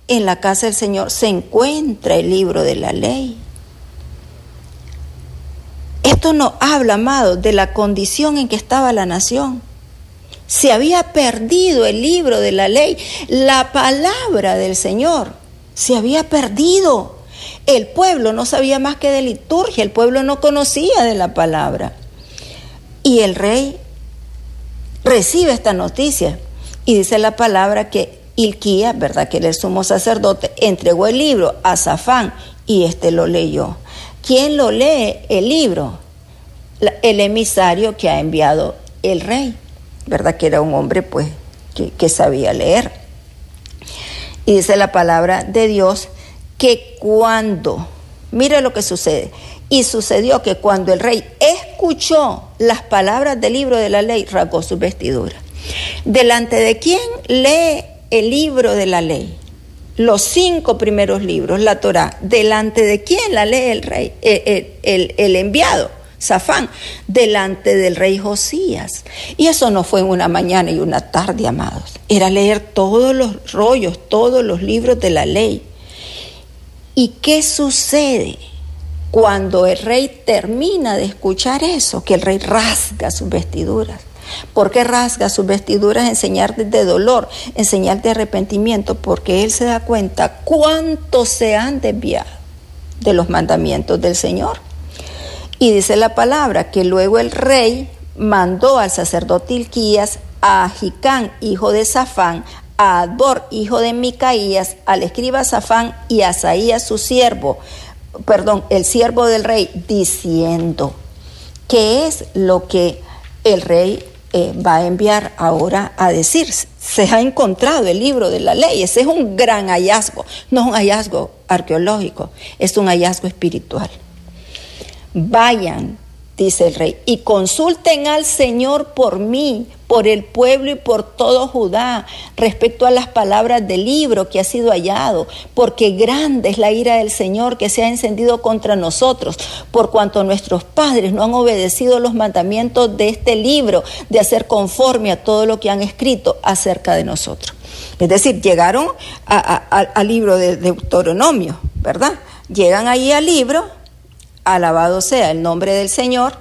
en la casa del Señor se encuentra el libro de la ley. Esto nos habla, amados, de la condición en que estaba la nación. Se había perdido el libro de la ley, la palabra del Señor. Se había perdido. El pueblo no sabía más que de liturgia, el pueblo no conocía de la palabra. Y el rey recibe esta noticia y dice la palabra que Hilquías, ¿verdad?, que era el sumo sacerdote, entregó el libro a Safán y éste lo leyó. ¿Quién lo lee el libro? El emisario que ha enviado el rey, ¿verdad?, que era un hombre pues que sabía leer. Y dice la palabra de Dios que cuando, mire lo que sucede, y sucedió que cuando el rey escuchó las palabras del libro de la ley, rasgó sus vestiduras. ¿Delante de quién lee el libro de la ley? Los 5 primeros libros, la Torá. ¿Delante de quién la lee el rey, el enviado, Safán? Delante del rey Josías. Y eso no fue en una mañana y una tarde, amados. Era leer todos los rollos, todos los libros de la ley. ¿Y qué sucede cuando el rey termina de escuchar eso? Que el rey rasga sus vestiduras. ¿Por qué rasga sus vestiduras? En señal de dolor, en señal de arrepentimiento, porque él se da cuenta cuánto se han desviado de los mandamientos del Señor. Y dice la palabra que luego el rey mandó al sacerdote Hilquías, a Ahicam, hijo de Safán, a Adbor, hijo de Micaías, al escriba Safán y a Asaías su siervo, el siervo del rey, diciendo: ¿qué es lo que el rey va a enviar ahora a decir? Se ha encontrado el libro de la ley. Ese es un gran hallazgo, no es un hallazgo arqueológico, es un hallazgo espiritual. Vayan, dice el rey, y consulten al Señor por mí, por el pueblo y por todo Judá, respecto a las palabras del libro que ha sido hallado, porque grande es la ira del Señor que se ha encendido contra nosotros, por cuanto nuestros padres no han obedecido los mandamientos de este libro, de hacer conforme a todo lo que han escrito acerca de nosotros. Es decir, llegaron al libro de Deuteronomio, ¿verdad? Llegan ahí al libro, alabado sea el nombre del Señor.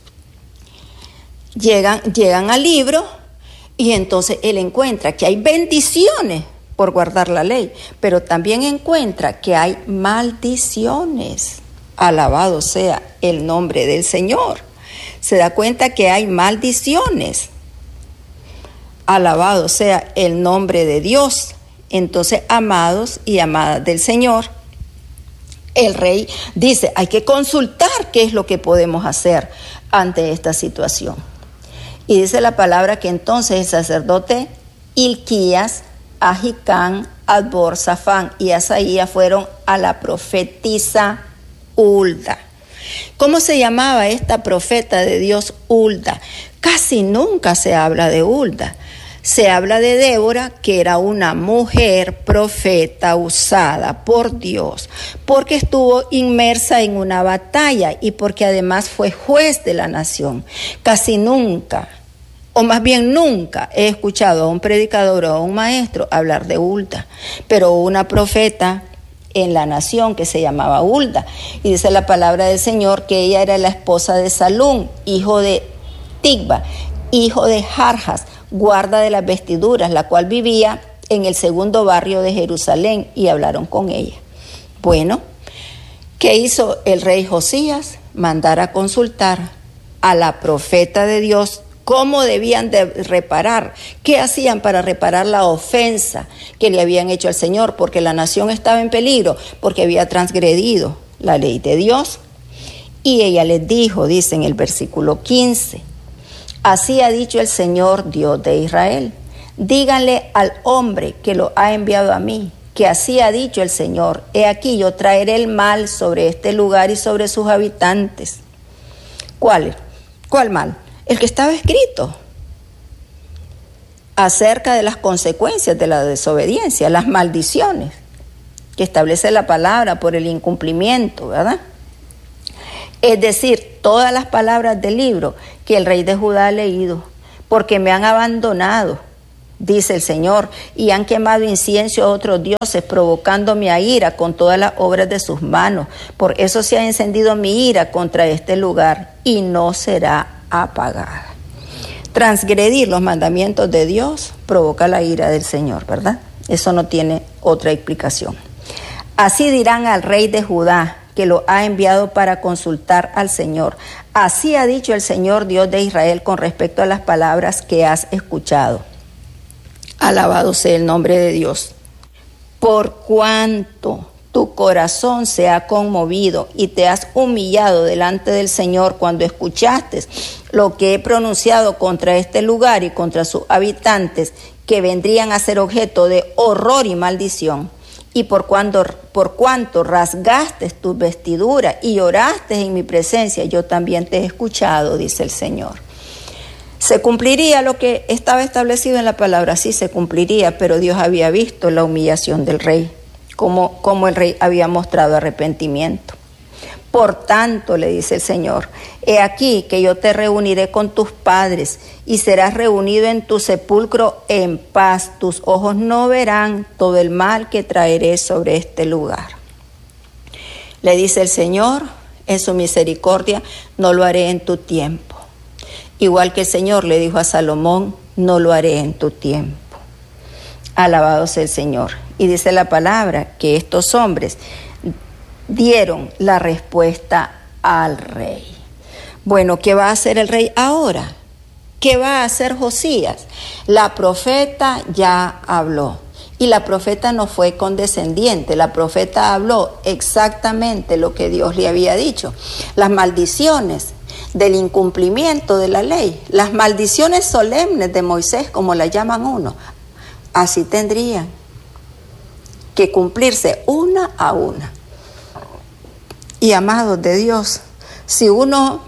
Llegan al libro y entonces él encuentra que hay bendiciones por guardar la ley, pero también encuentra que hay maldiciones. Alabado sea el nombre del Señor. Se da cuenta que hay maldiciones. Alabado sea el nombre de Dios. Entonces, amados y amadas del Señor, el rey dice: hay que consultar qué es lo que podemos hacer ante esta situación. Y dice la palabra que entonces el sacerdote Hilquías, Ahicam, Adbor, Safán y Asaías fueron a la profetisa Hulda. ¿Cómo se llamaba esta profeta de Dios, Hulda? Casi nunca se habla de Hulda. Se habla de Débora, que era una mujer profeta usada por Dios, porque estuvo inmersa en una batalla y porque además fue juez de la nación. Casi nunca, o más bien nunca, he escuchado a un predicador o a un maestro hablar de Hulda, pero una profeta en la nación que se llamaba Hulda. Y dice la palabra del Señor que ella era la esposa de Salún, hijo de Tigba, hijo de Jarjas, guarda de las vestiduras, la cual vivía en el segundo barrio de Jerusalén, y hablaron con ella. Bueno, ¿qué hizo el rey Josías? Mandar a consultar a la profeta de Dios cómo debían de reparar, qué hacían para reparar la ofensa que le habían hecho al Señor, porque la nación estaba en peligro, porque había transgredido la ley de Dios. Y ella les dijo, dice en el versículo 15, así ha dicho el Señor Dios de Israel, díganle al hombre que lo ha enviado a mí, que así ha dicho el Señor, he aquí yo traeré el mal sobre este lugar y sobre sus habitantes. ¿Cuál mal? El que estaba escrito acerca de las consecuencias de la desobediencia, las maldiciones que establece la palabra por el incumplimiento, ¿verdad? Es decir, todas las palabras del libro que el rey de Judá ha leído, porque me han abandonado, dice el Señor, y han quemado incienso a otros dioses, provocando mi ira con todas las obras de sus manos. Por eso se ha encendido mi ira contra este lugar, y no será apagada. Transgredir los mandamientos de Dios provoca la ira del Señor, ¿verdad? Eso no tiene otra explicación. Así dirán al rey de Judá, que lo ha enviado para consultar al Señor. Así ha dicho el Señor Dios de Israel con respecto a las palabras que has escuchado. Alabado sea el nombre de Dios. Por cuanto tu corazón se ha conmovido y te has humillado delante del Señor cuando escuchaste lo que he pronunciado contra este lugar y contra sus habitantes, que vendrían a ser objeto de horror y maldición, y por cuanto rasgaste tus vestiduras y lloraste en mi presencia, yo también te he escuchado, dice el Señor. ¿Se cumpliría lo que estaba establecido en la palabra? Sí, se cumpliría, pero Dios había visto la humillación del rey, como el rey había mostrado arrepentimiento. Por tanto, le dice el Señor, he aquí que yo te reuniré con tus padres y serás reunido en tu sepulcro en paz. Tus ojos no verán todo el mal que traeré sobre este lugar. Le dice el Señor, en su misericordia, no lo haré en tu tiempo. Igual que el Señor le dijo a Salomón, no lo haré en tu tiempo. Alabado sea el Señor. Y dice la palabra que estos hombres dieron la respuesta al rey. Bueno, ¿qué va a hacer el rey ahora? ¿Qué va a hacer Josías? La profeta ya habló. Y la profeta no fue condescendiente. La profeta habló exactamente lo que Dios le había dicho. Las maldiciones del incumplimiento de la ley, las maldiciones solemnes de Moisés, como la llaman uno, así tendrían que cumplirse una a una. Y amados de Dios, si uno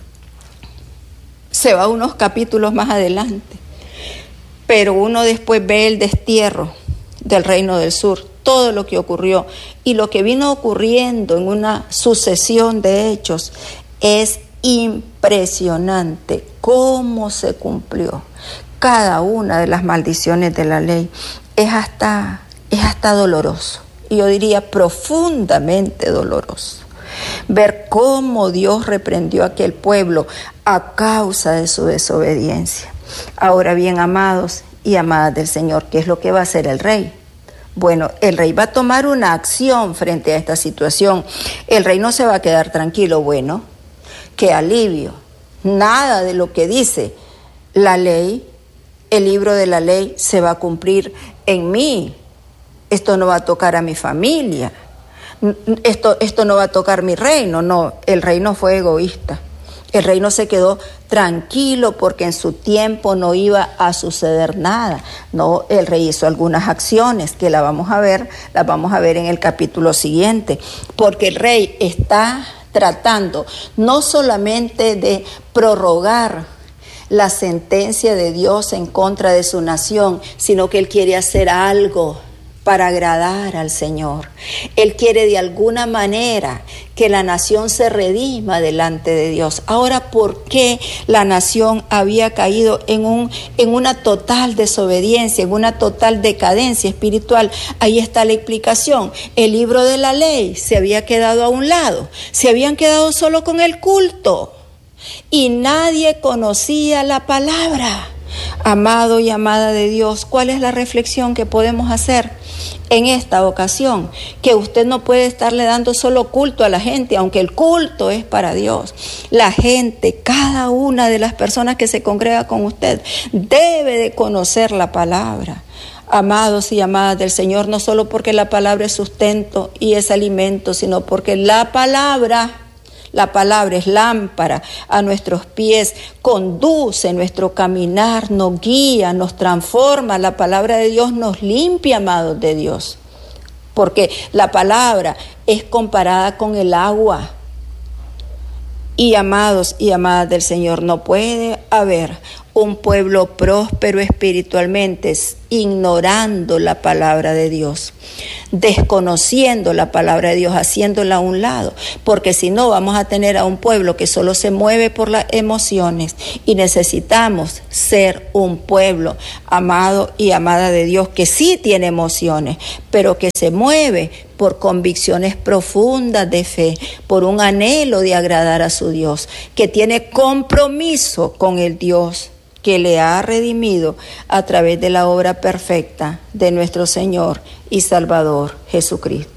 se va unos capítulos más adelante, pero uno después ve el destierro del Reino del Sur, todo lo que ocurrió y lo que vino ocurriendo en una sucesión de hechos, es impresionante cómo se cumplió cada una de las maldiciones de la ley. Es hasta doloroso, y yo diría profundamente doloroso, ver cómo Dios reprendió a aquel pueblo a causa de su desobediencia. Ahora bien, amados y amadas del Señor, ¿qué es lo que va a hacer el rey? Bueno, el rey va a tomar una acción frente a esta situación. El rey no se va a quedar tranquilo. Bueno, qué alivio. Nada de lo que dice la ley, el libro de la ley, se va a cumplir en mí. Esto no va a tocar a mi familia. Esto no va a tocar mi reino. No, el rey no fue egoísta. El rey no se quedó tranquilo porque en su tiempo no iba a suceder nada. No, el rey hizo algunas acciones que las vamos a ver en el capítulo siguiente. Porque el rey está tratando no solamente de prorrogar la sentencia de Dios en contra de su nación, sino que él quiere hacer algo para agradar al Señor. Él quiere de alguna manera que la nación se redima delante de Dios. Ahora, ¿por qué la nación había caído en una total desobediencia, en una total decadencia espiritual? Ahí está la explicación. El libro de la ley se había quedado a un lado. Se habían quedado solo con el culto. Y nadie conocía la palabra. Amado y amada de Dios, ¿cuál es la reflexión que podemos hacer en esta ocasión? Que usted no puede estarle dando solo culto a la gente, aunque el culto es para Dios. La gente, cada una de las personas que se congrega con usted, debe de conocer la palabra. Amados y amadas del Señor, no solo porque la palabra es sustento y es alimento, sino porque la palabra es lámpara a nuestros pies, conduce nuestro caminar, nos guía, nos transforma. La palabra de Dios nos limpia, amados de Dios, porque la palabra es comparada con el agua. Y amados y amadas del Señor, no puede haber un pueblo próspero espiritualmente, ignorando la palabra de Dios, desconociendo la palabra de Dios, haciéndola a un lado, porque si no vamos a tener a un pueblo que solo se mueve por las emociones, y necesitamos ser un pueblo amado y amada de Dios, que sí tiene emociones, pero que se mueve por convicciones profundas de fe, por un anhelo de agradar a su Dios, que tiene compromiso con el Dios que le ha redimido a través de la obra perfecta de nuestro Señor y Salvador Jesucristo.